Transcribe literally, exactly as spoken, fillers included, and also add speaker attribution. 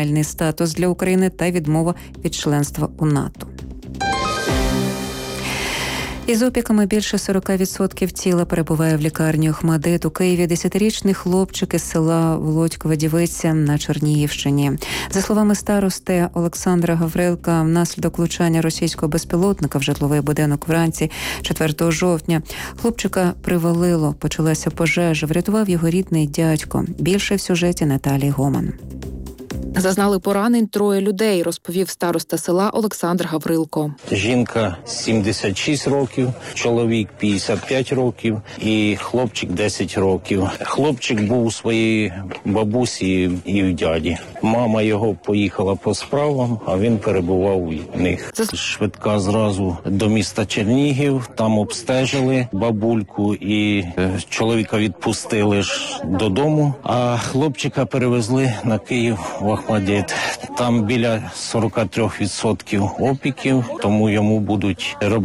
Speaker 1: нейтральний статус для України та відмова від членства у НАТО. Із опіками більше сорок відсотків тіла перебуває в лікарні Охмадит. У Києві десятирічний хлопчик із села Володькова-Дівиця на Чернігівщині. За словами старости Олександра Гаврилка, внаслідок влучання російського безпілотника в житловий будинок вранці четвертого жовтня хлопчика привалило, почалася пожежа, врятував його рідний дядько. Більше в сюжеті Наталії Гоман.
Speaker 2: Зазнали поранень троє людей, розповів староста села Олександр Гаврилко.
Speaker 3: Жінка сімдесят шість років, чоловік п'ятдесят п'ять років і хлопчик десять років. Хлопчик був у своїй бабусі і в дяді. Мама його поїхала по справам, а він перебував у них. Швидка зразу до міста Чернігів, там обстежили бабульку і чоловіка відпустили ж додому, а хлопчика перевезли на Київ в Охмадит. Там біля сорок три відсотки опіків, тому йому будуть робити